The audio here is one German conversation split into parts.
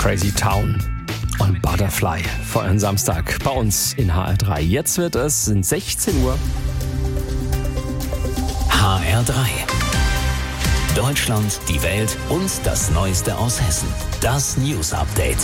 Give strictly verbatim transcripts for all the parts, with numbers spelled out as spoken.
Crazy Town und Butterfly vor einem Samstag bei uns in H R drei. Jetzt wird es, sind sechzehn Uhr. H R drei. Deutschland, die Welt und das Neueste aus Hessen. Das News Update.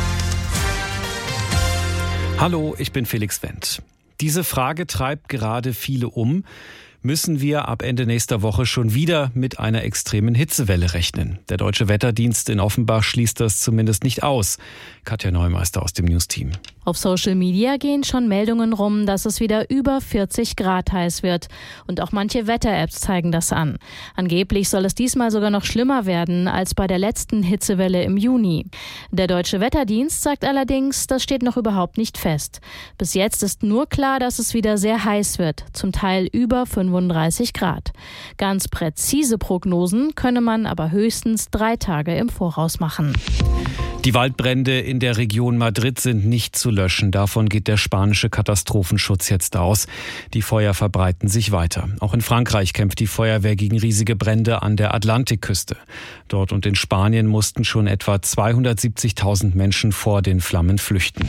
Hallo, ich bin Felix Wendt. Diese Frage treibt gerade viele um. Müssen wir ab Ende nächster Woche schon wieder mit einer extremen Hitzewelle rechnen? Der Deutsche Wetterdienst in Offenbach schließt das zumindest nicht aus. Katja Neumeister aus dem News-Team. Auf Social Media gehen schon Meldungen rum, dass es wieder über vierzig Grad heiß wird. Und auch manche Wetter-Apps zeigen das an. Angeblich soll es diesmal sogar noch schlimmer werden als bei der letzten Hitzewelle im Juni. Der Deutsche Wetterdienst sagt allerdings, das steht noch überhaupt nicht fest. Bis jetzt ist nur klar, dass es wieder sehr heiß wird, zum Teil über fünfunddreißig Grad. Ganz präzise Prognosen könne man aber höchstens drei Tage im Voraus machen. Die Waldbrände in der Region Madrid sind nicht zu löschen. Davon geht der spanische Katastrophenschutz jetzt aus. Die Feuer verbreiten sich weiter. Auch in Frankreich kämpft die Feuerwehr gegen riesige Brände an der Atlantikküste. Dort und in Spanien mussten schon etwa zweihundertsiebzigtausend Menschen vor den Flammen flüchten.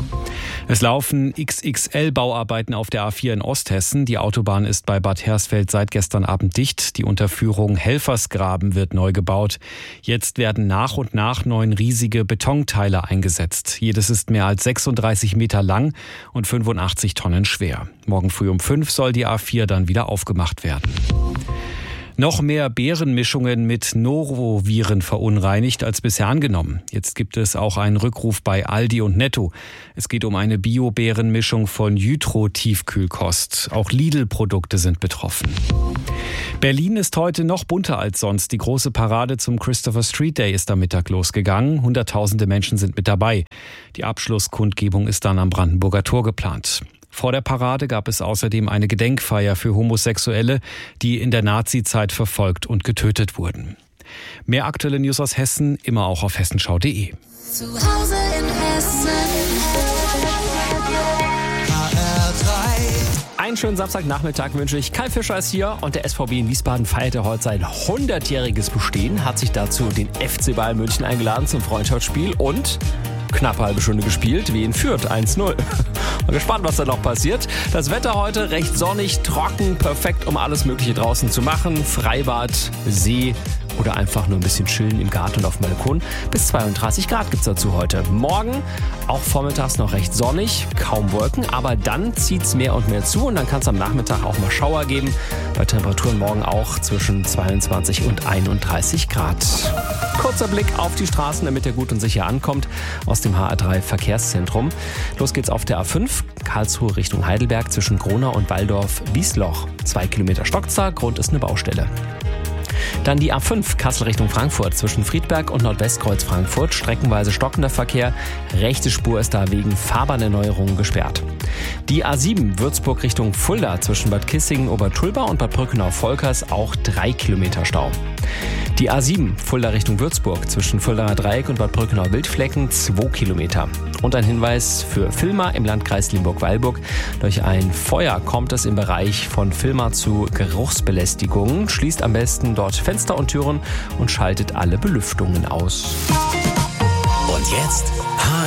Es laufen X X L-Bauarbeiten auf der A vier in Osthessen. Die Autobahn ist bei Bad Hersfeld seit gestern Abend dicht. Die Unterführung Helfersgraben wird neu gebaut. Jetzt werden nach und nach neun riesige Betonteile eingesetzt. Jedes ist mehr als sechsunddreißig Meter lang und fünfundachtzig Tonnen schwer. Morgen früh um fünf soll die A vier dann wieder aufgemacht werden. Noch mehr Beerenmischungen mit Noroviren verunreinigt als bisher angenommen. Jetzt gibt es auch einen Rückruf bei Aldi und Netto. Es geht um eine Bio-Beerenmischung von Jytro-Tiefkühlkost. Auch Lidl-Produkte sind betroffen. Berlin ist heute noch bunter als sonst. Die große Parade zum Christopher Street Day ist am Mittag losgegangen. Hunderttausende Menschen sind mit dabei. Die Abschlusskundgebung ist dann am Brandenburger Tor geplant. Vor der Parade gab es außerdem eine Gedenkfeier für Homosexuelle, die in der Nazizeit verfolgt und getötet wurden. Mehr aktuelle News aus Hessen, immer auch auf hessenschau punkt de. Zu Hause in Hessen. H R drei. Einen schönen Samstagnachmittag wünsche ich. Kai Fischer ist hier und der S V B in Wiesbaden feierte heute sein hundertjähriges Bestehen, hat sich dazu den F C Bayern München eingeladen zum Freundschaftsspiel und knapp eine halbe Stunde gespielt, wie in Fürth, eins null. Mal gespannt, was da noch passiert. Das Wetter heute recht sonnig, trocken, perfekt, um alles Mögliche draußen zu machen. Freibad, See oder einfach nur ein bisschen chillen im Garten und auf dem Balkon. Bis zweiunddreißig Grad gibt's dazu heute. Morgen auch vormittags noch recht sonnig, kaum Wolken, aber dann zieht's mehr und mehr zu und dann kann es am Nachmittag auch mal Schauer geben. Bei Temperaturen morgen auch zwischen zweiundzwanzig und einunddreißig Grad. Kurzer Blick auf die Straßen, damit ihr gut und sicher ankommt, aus dem H R drei Verkehrszentrum. Los geht's auf der A fünf, Karlsruhe Richtung Heidelberg zwischen Gronau und Walldorf-Wiesloch. Zwei Kilometer stockt's da, Grund ist eine Baustelle. Dann die A fünf, Kassel Richtung Frankfurt zwischen Friedberg und Nordwestkreuz Frankfurt. Streckenweise stockender Verkehr. Rechte Spur ist da wegen Fahrbahnerneuerungen gesperrt. Die A sieben, Würzburg Richtung Fulda zwischen Bad Kissingen, Obertulba und Bad Brückenau-Volkers auch drei Kilometer Stau. Die A sieben, Fulda Richtung Würzburg zwischen Fuldaer Dreieck und Bad Brückenau-Wildflecken zwei Kilometer. Und ein Hinweis für Villmar im Landkreis Limburg-Weilburg. Durch ein Feuer kommt es im Bereich von Villmar zu Geruchsbelästigungen. Schließt am besten dort Fenster und Türen und schaltet alle Belüftungen aus. Und jetzt H